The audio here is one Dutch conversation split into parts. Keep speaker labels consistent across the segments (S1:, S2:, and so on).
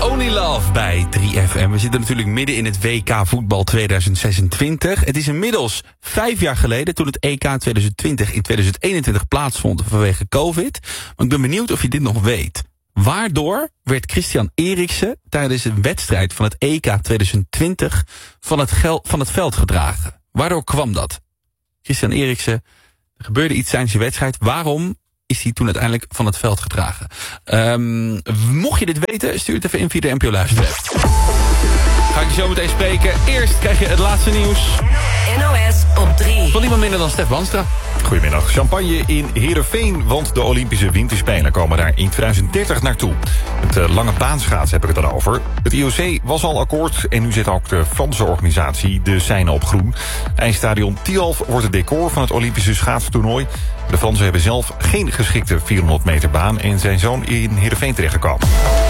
S1: Only Love bij 3FM. We zitten natuurlijk midden in het WK voetbal 2026. Het is inmiddels 5 jaar geleden toen het EK 2020 in 2021 plaatsvond vanwege COVID. Maar ik ben benieuwd of je dit nog weet. Waardoor werd Christian Eriksen tijdens een wedstrijd van het EK 2020 van het veld gedragen? Waardoor kwam dat? Christian Eriksen, er gebeurde iets tijdens de wedstrijd. Waarom is hij toen uiteindelijk van het veld gedragen? Mocht je dit weten, stuur het even in via de NPO Luister-app. Ga ik je zo meteen spreken. Eerst krijg je het laatste nieuws.
S2: NOS op 3.
S1: Van niemand minder dan Stef Banstra.
S3: Goedemiddag. Champagne in Heerenveen, want de Olympische Winterspelen komen daar in 2030 naartoe. Het lange baanschaatsen heb ik het dan over. Het IOC was al akkoord en nu zet ook de Franse organisatie de seinen op groen. IJsstadion Tialf wordt het decor van het Olympische schaatstoernooi. De Fransen hebben zelf geen geschikte 400 meter baan en zijn zo in Heerenveen terechtgekomen.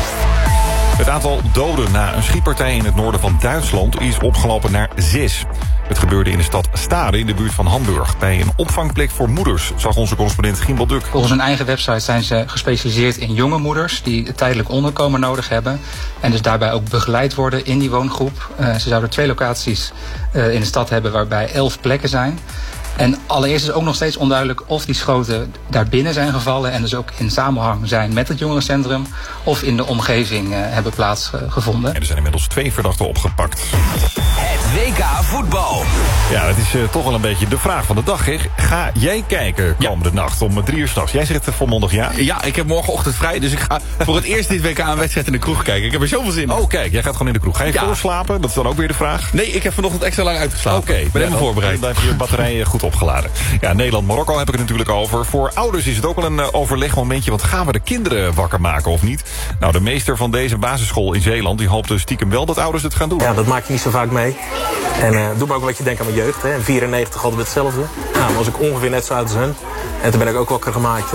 S3: Het aantal doden na een schietpartij in het noorden van Duitsland is opgelopen naar 6. Het gebeurde in de stad Stade in de buurt van Hamburg. Bij een opvangplek voor moeders, zag onze correspondent Gimbal Duk.
S4: Volgens hun eigen website zijn ze gespecialiseerd in jonge moeders die tijdelijk onderkomen nodig hebben. En dus daarbij ook begeleid worden in die woongroep. Ze zouden 2 locaties in de stad hebben waarbij 11 plekken zijn. En allereerst is ook nog steeds onduidelijk of die schoten daar binnen zijn gevallen en dus ook in samenhang zijn met het jongerencentrum of in de omgeving hebben plaatsgevonden.
S3: En er zijn inmiddels 2 verdachten opgepakt.
S2: Het WK voetbal.
S3: Ja, dat is toch wel een beetje de vraag van de dag, hè? Ga jij kijken komende nacht om 3 uur 's nachts? Jij zegt het volmondig ja?
S1: Ja, ik heb morgenochtend vrij, dus ik ga voor het eerst dit WK een wedstrijd in de kroeg kijken. Ik heb er zoveel zin in.
S3: Oh, kijk, jij gaat gewoon in de kroeg. Ga je voorslapen? Dat is dan ook weer de vraag.
S1: Nee, ik heb vanochtend extra lang uitgeslapen.
S3: Oké,
S1: ik ben helemaal voorbereid.
S3: Dan heb je je batterijen goed opgeladen. Ja, Nederland-Marokko heb ik het natuurlijk over. Voor ouders is het ook wel een overlegmomentje, want gaan we de kinderen wakker maken of niet? Nou, de meester van deze basisschool in Zeeland, die hoopt stiekem wel dat ouders het gaan doen.
S5: Ja, dat maak je niet zo vaak mee. En doe maar ook wat je denkt aan mijn jeugd. Hè. In 94 hadden we hetzelfde. Nou, dan was ik ongeveer net zo oud als hun. En toen ben ik ook wakker gemaakt.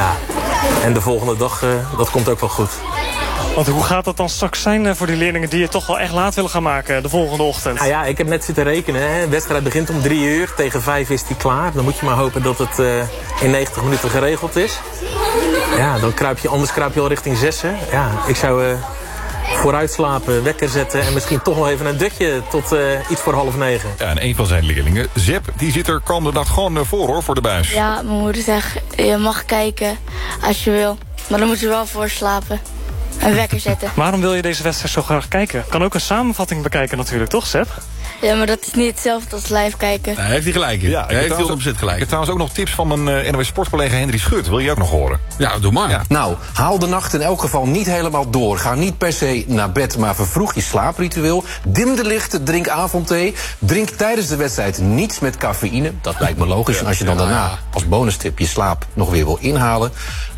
S5: En de volgende dag, dat komt ook wel goed.
S6: Want hoe gaat dat dan straks zijn voor die leerlingen die het toch wel echt laat willen gaan maken de volgende ochtend?
S5: Nou ja, ik heb net zitten rekenen. Hè. De wedstrijd begint om 3 uur. Tegen 5 is die klaar. Dan moet je maar hopen dat het in 90 minuten geregeld is. Ja, dan anders kruip je al richting 6. Hè. Ja, ik zou vooruit slapen, wekker zetten en misschien toch nog even een dutje tot iets voor 8:30.
S3: Ja, en een van zijn leerlingen, Zep, die zit er komende dag gewoon voor de buis.
S7: Ja, mijn moeder zegt, je mag kijken als je wil. Maar dan moet je wel voor slapen. Een wekker zetten.
S6: Waarom wil je deze wedstrijd zo graag kijken? Kan ook een samenvatting bekijken natuurlijk, toch, Seb?
S7: Ja, maar dat is niet hetzelfde als live kijken.
S1: Hij heeft hij gelijk in.
S3: Ja,
S1: hij heeft 100% gelijk.
S3: Ik heb trouwens ook nog tips van mijn NOS Sportcollega Henry Schut. Wil je ook nog horen?
S1: Ja, doe maar. Ja.
S8: Nou, haal de nacht in elk geval niet helemaal door. Ga niet per se naar bed, maar vervroeg je slaapritueel. Dim de lichten, drink avondthee. Drink tijdens de wedstrijd niets met cafeïne. Dat lijkt me logisch. En als je dan daarna als bonustip je slaap nog weer wil inhalen,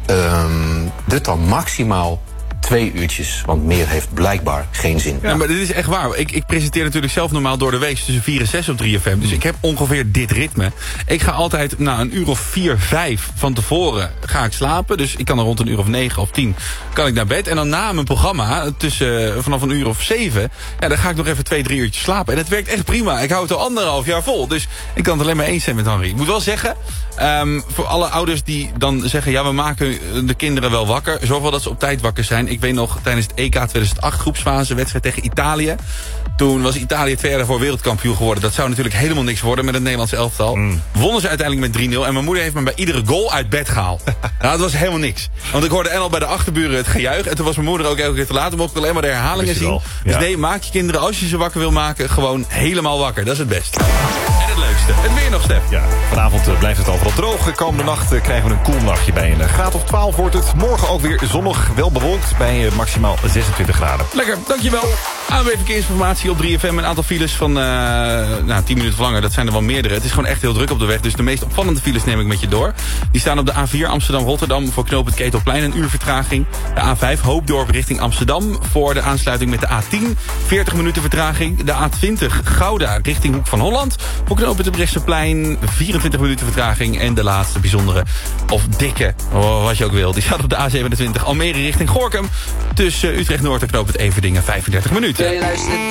S8: doe dan maximaal 2 uurtjes, want meer heeft blijkbaar geen zin.
S1: Ja, maar dit is echt waar. Ik presenteer natuurlijk zelf normaal door de week tussen 4 en 6 op 3FM. Dus ik heb ongeveer dit ritme. Ik ga altijd een uur of 4, 5 van tevoren ga ik slapen. Dus ik kan er rond een uur of 9 of 10 kan ik naar bed. En dan na mijn programma, vanaf een uur of 7... ja, dan ga ik nog even 2, 3 uurtjes slapen. En het werkt echt prima. Ik hou het al 1,5 jaar vol. Dus ik kan het alleen maar eens zijn met Henry. Ik moet wel zeggen, voor alle ouders die dan zeggen, ja, we maken de kinderen wel wakker. Zorg wel dat ze op tijd wakker zijn. Ik weet nog, tijdens het EK 2008 groepsfase, wedstrijd tegen Italië. Toen was Italië 2 jaar daarvoor wereldkampioen geworden. Dat zou natuurlijk helemaal niks worden met het Nederlandse elftal. Wonnen ze uiteindelijk met 3-0. En mijn moeder heeft me bij iedere goal uit bed gehaald. Nou, dat was helemaal niks. Want ik hoorde en al bij de achterburen het gejuich. En toen was mijn moeder ook elke keer te laat. Dan mocht ik alleen maar de herhalingen zien. Ja. Dus nee, maak je kinderen, als je ze wakker wil maken, gewoon helemaal wakker. Dat is het beste. En het leukste. Het weer nog, Stef.
S3: Ja, vanavond blijft het overal droog. Komende nacht krijgen we een koel nachtje bij een graad of 12 wordt het. Morgen ook weer zonnig, wel bewolkt bij maximaal 26 graden.
S1: Lekker, dankjewel. ANWB Verkeersinformatie op 3FM. Een aantal files van 10 minuten langer. Dat zijn er wel meerdere. Het is gewoon echt heel druk op de weg. Dus de meest opvallende files neem ik met je door. Die staan op de A4 Amsterdam-Rotterdam voor knooppunt Ketelplein. Een uur vertraging. De A5 Hoopdorp richting Amsterdam voor de aansluiting met de A10. 40 minuten vertraging. De A20 Gouda richting Hoek van Holland. Voor knooppunt de Brechtseplein 24 minuten vertraging. En de laatste bijzondere of dikke, wat je ook wil. Die staat op de A27 Almere richting Gorinchem. Tussen Utrecht Noord en knooppunt Everdingen 35 minuten.
S2: Je luistert